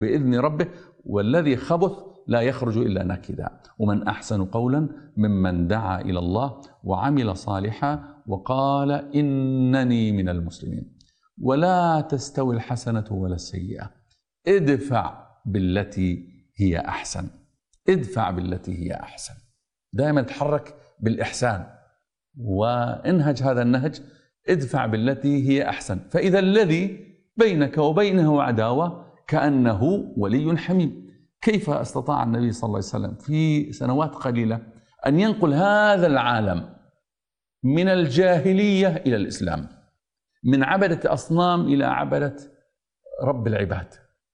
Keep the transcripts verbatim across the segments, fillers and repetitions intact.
بإذن ربه، والذي خبث لا يخرج إلا نكدا. ومن أحسن قولا ممن دعا إلى الله وعمل صالحا وقال إنني من المسلمين. ولا تستوي الحسنة ولا السيئة، ادفع بالتي هي أحسن. ادفع بالتي هي أحسن، دائما تحرك بالإحسان وانهج هذا النهج، ادفع بالتي هي أحسن، فإذا الذي بينك وبينه عداوة كأنه ولي حميم. كيف استطاع النبي صلى الله عليه وسلم في سنوات قليلة أن ينقل هذا العالم من الجاهلية إلى الإسلام، من عبدة أصنام إلى عبدة رب العباد،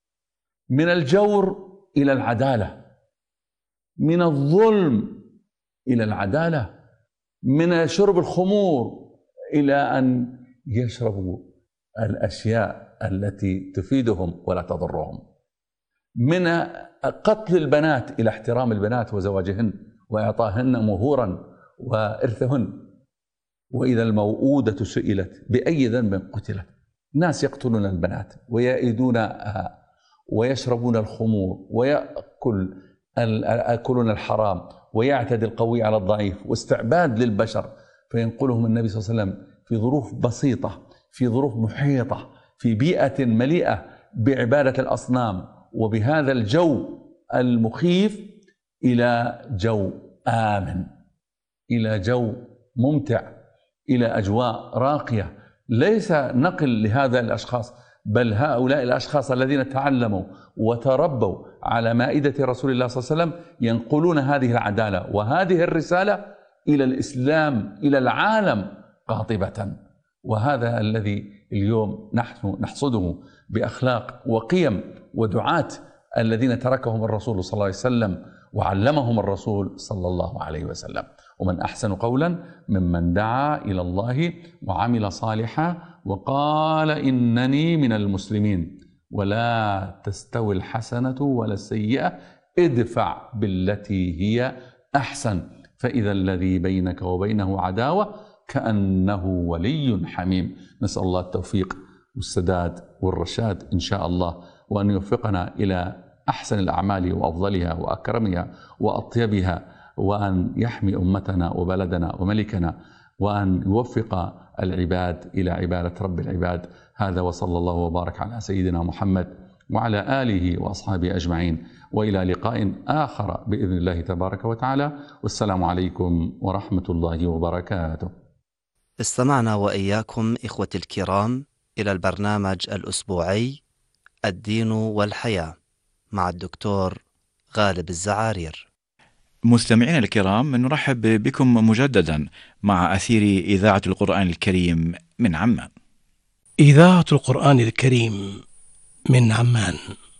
من الجور إلى العدالة، من الظلم إلى العدالة، من شرب الخمور إلى أن يشربوا الأشياء التي تفيدهم ولا تضرهم، من قتل البنات إلى احترام البنات وزواجهن وإعطاهن مهورا وإرثهن. وإذا الموؤودة سئلت بأي ذنب قتلت. ناس يقتلون البنات ويأيدونها ويشربون الخمور ويأكل يأكلون الحرام ويعتدي القوي على الضعيف، واستعباد للبشر. فينقلهم النبي صلى الله عليه وسلم في ظروف بسيطة، في ظروف محيطة، في بيئة مليئة بعبادة الأصنام وبهذا الجو المخيف، إلى جو آمن، إلى جو ممتع، إلى أجواء راقية. ليس نقل لهذا الأشخاص، بل هؤلاء الأشخاص الذين تعلموا وتربوا على مائدة رسول الله صلى الله عليه وسلم ينقلون هذه العدالة وهذه الرسالة إلى الإسلام، إلى العالم قاطبة. وهذا الذي اليوم نحن نحصده بأخلاق وقيم ودعاة الذين تركهم الرسول صلى الله عليه وسلم وعلمهم الرسول صلى الله عليه وسلم. ومن أحسن قولا ممن دعا إلى الله وعمل صالحا وقال إنني من المسلمين. ولا تستوي الحسنة ولا السيئة، ادفع بالتي هي أحسن، فإذا الذي بينك وبينه عداوة كأنه ولي حميم. نسأل الله التوفيق والسداد والرشاد إن شاء الله، وأن يوفقنا إلى أحسن الأعمال وأفضلها وأكرمها وأطيبها، وأن يحمي أمتنا وبلدنا وملكنا، وأن يوفق العباد إلى عبادة رب العباد. هذا وصلى الله وبارك على سيدنا محمد وعلى آله وأصحابه أجمعين، وإلى لقاء آخر بإذن الله تبارك وتعالى، والسلام عليكم ورحمة الله وبركاته. استمعنا وإياكم إخوتي الكرام إلى البرنامج الأسبوعي الدين والحياة مع الدكتور غالب الزعارير. مستمعينا الكرام، نرحب بكم مجددا مع أثير إذاعة القرآن الكريم من عمان. إذاعة القرآن الكريم من عمان.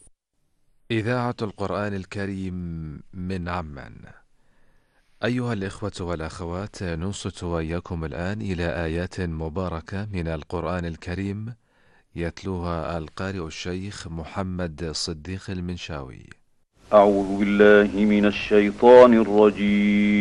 إذاعة القرآن الكريم من عمان. أيها الإخوة والأخوات، ننصت وإياكم الآن إلى آيات مباركة من القرآن الكريم يتلوها القارئ الشيخ محمد صديق المنشاوي. أعوذ بالله من الشيطان الرجيم.